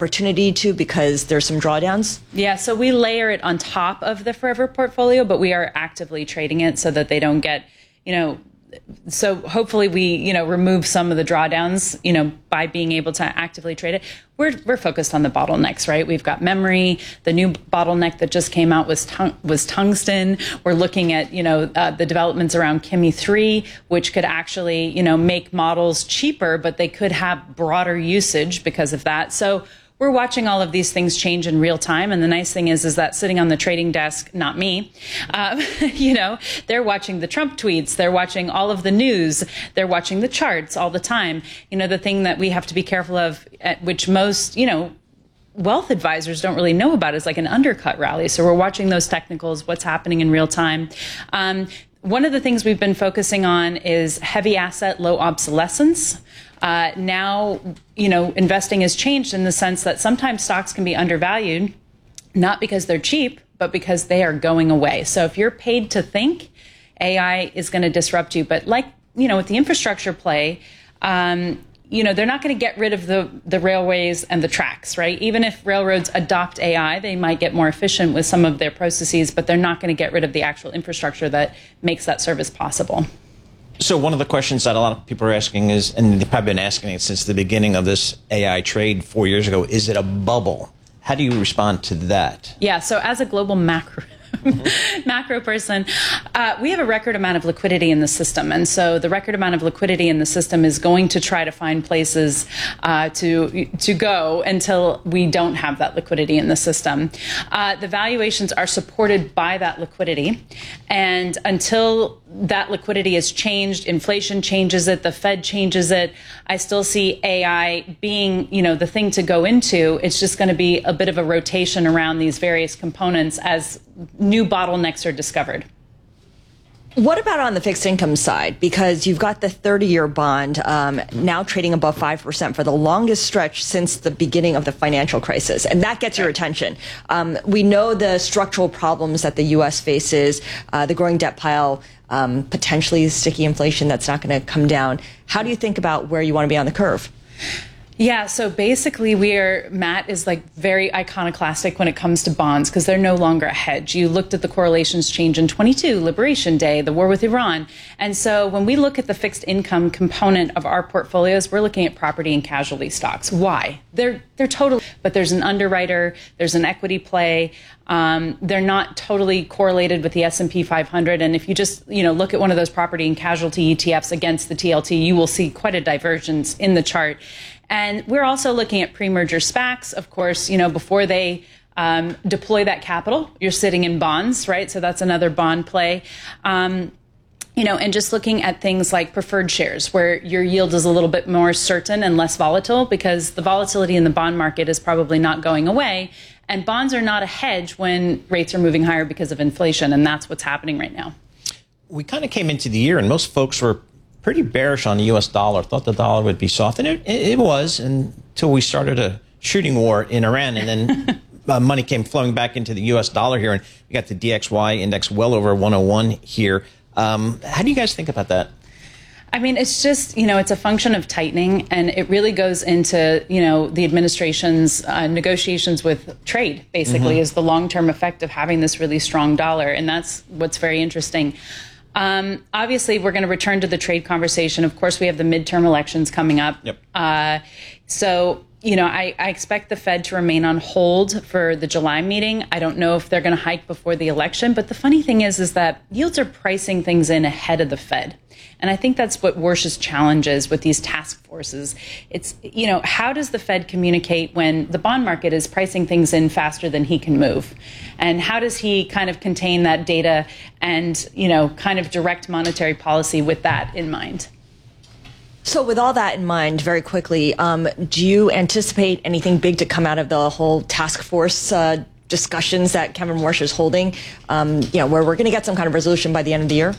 opportunity to because there's some drawdowns? Yeah, so we layer it on top of the Forever portfolio, but we are actively trading it so that they don't get, so hopefully we, remove some of the drawdowns, by being able to actively trade it. We're focused on the bottlenecks, right? We've got memory. The new bottleneck that just came out was tungsten. We're looking at, the developments around Kimi 3, which could actually, make models cheaper, but they could have broader usage because of that. So we're watching all of these things change in real time. And the nice thing is that sitting on the trading desk, not me, they're watching the Trump tweets. They're watching all of the news. They're watching the charts all the time. The thing that we have to be careful of, which most, wealth advisors don't really know about, is like an undercut rally. So we're watching those technicals, what's happening in real time. One of the things we've been focusing on is heavy asset, low obsolescence. Now, investing has changed in the sense that sometimes stocks can be undervalued, not because they're cheap, but because they are going away. So if you're paid to think, AI is going to disrupt you. But like, with the infrastructure play, they're not going to get rid of the railways and the tracks, right? Even if railroads adopt AI, they might get more efficient with some of their processes, but they're not going to get rid of the actual infrastructure that makes that service possible. So one of the questions that a lot of people are asking is, and they've probably been asking it since the beginning of this AI trade 4 years ago, is it a bubble? How do you respond to that? Yeah, so as a global macro person, we have a record amount of liquidity in the system. And so the record amount of liquidity in the system is going to try to find places to go until we don't have that liquidity in the system. The valuations are supported by that liquidity. And until that liquidity is changed, inflation changes it, the Fed changes it, I still see AI being, the thing to go into. It's just going to be a bit of a rotation around these various components as new bottlenecks are discovered. What about on the fixed income side? Because you've got the 30-year bond now trading above 5% for the longest stretch since the beginning of the financial crisis. And that gets your attention. We know the structural problems that the U.S. faces, the growing debt pile, potentially sticky inflation that's not going to come down. How do you think about where you want to be on the curve? Yeah, so basically Matt is like very iconoclastic when it comes to bonds because they're no longer a hedge. You looked at the correlations change in 22, Liberation Day, the war with Iran. And so when we look at the fixed income component of our portfolios, we're looking at property and casualty stocks. Why? They're totally, but there's an underwriter, there's an equity play. They're not totally correlated with the S&P 500. And if you just, look at one of those property and casualty ETFs against the TLT, you will see quite a divergence in the chart. And we're also looking at pre-merger SPACs, of course, before they deploy that capital, you're sitting in bonds, right? So that's another bond play. And just looking at things like preferred shares, where your yield is a little bit more certain and less volatile because the volatility in the bond market is probably not going away. And bonds are not a hedge when rates are moving higher because of inflation. And that's what's happening right now. We kind of came into the year and most folks were pretty bearish on the U.S. dollar, thought the dollar would be soft. And it was until we started a shooting war in Iran. And then money came flowing back into the U.S. dollar here. And we got the DXY index well over 101 here. How do you guys think about that? I mean, it's just, it's a function of tightening, and it really goes into, the administration's negotiations with trade, basically, is the long-term effect of having this really strong dollar. And that's what's very interesting. Obviously, we're going to return to the trade conversation. Of course, we have the midterm elections coming up. Yep. So, I expect the Fed to remain on hold for the July meeting. I don't know if they're going to hike before the election. But the funny thing is that yields are pricing things in ahead of the Fed. And I think that's what Warsh's challenge is with these task forces. It's, how does the Fed communicate when the bond market is pricing things in faster than he can move? And how does he kind of contain that data and, kind of direct monetary policy with that in mind? So with all that in mind, very quickly, do you anticipate anything big to come out of the whole task force discussions that Kevin Warsh is holding, where we're going to get some kind of resolution by the end of the year?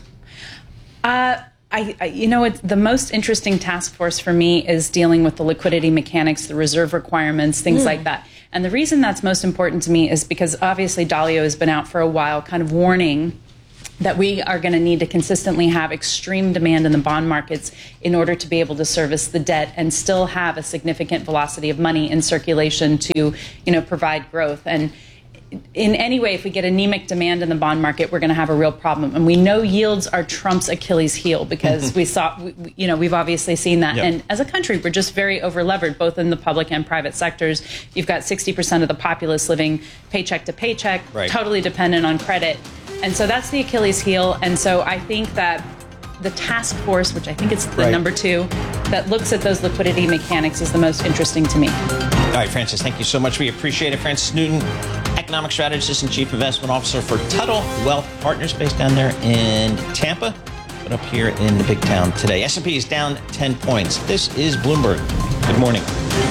It's the most interesting task force for me is dealing with the liquidity mechanics, the reserve requirements, things like that. And the reason that's most important to me is because obviously Dalio has been out for a while kind of warning that we are going to need to consistently have extreme demand in the bond markets in order to be able to service the debt and still have a significant velocity of money in circulation to, provide growth. And in any way, if we get anemic demand in the bond market, we're going to have a real problem. And we know yields are Trump's Achilles heel because we've obviously seen that. Yep. And as a country, we're just very over-levered, both in the public and private sectors. You've got 60% of the populace living paycheck to paycheck, right, totally dependent on credit. And so that's the Achilles heel. And so I think that the task force, which I think it's the number 2, that looks at those liquidity mechanics is the most interesting to me. All right, Frances, thank you so much. We appreciate it. Frances Newton, economic strategist and chief investment officer for Tuttle Wealth Partners, based down there in Tampa, but up here in the big town today. S&P is down 10 points. This is Bloomberg. Good morning.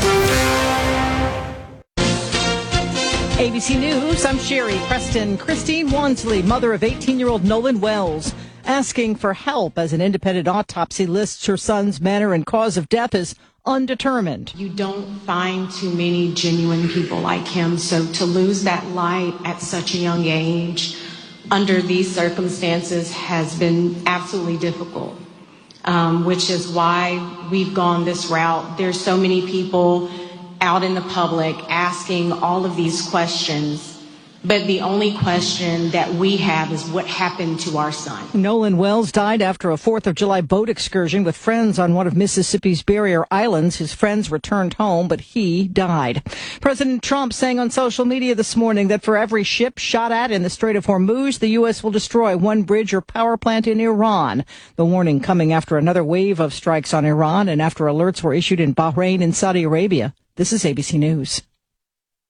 ABC News, I'm Sherry Preston. Christine Wansley, mother of 18-year-old Nolan Wells, asking for help as an independent autopsy lists her son's manner and cause of death as undetermined. You don't find too many genuine people like him, so to lose that light at such a young age under these circumstances has been absolutely difficult, which is why we've gone this route. There's so many people out in the public asking all of these questions, but the only question that we have is what happened to our son. Nolan Wells died after a 4th of July boat excursion with friends on one of Mississippi's barrier islands. His friends returned home, but he died. President Trump saying on social media this morning that for every ship shot at in the Strait of Hormuz, the U.S. will destroy one bridge or power plant in Iran. The warning coming after another wave of strikes on Iran and after alerts were issued in Bahrain and Saudi Arabia. This is ABC News.